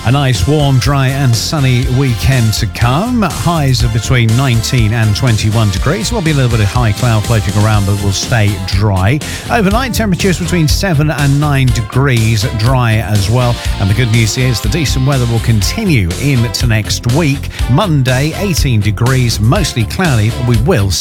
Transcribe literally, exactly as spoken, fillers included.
A nice, warm, dry and sunny weekend to come. Highs of between nineteen and twenty-one degrees. There'll be a little bit of high cloud floating around, but will stay dry. Overnight temperatures between seven and nine degrees, dry as well. And the good news is the decent weather will continue into next week. Monday, eighteen degrees, mostly cloudy, but we will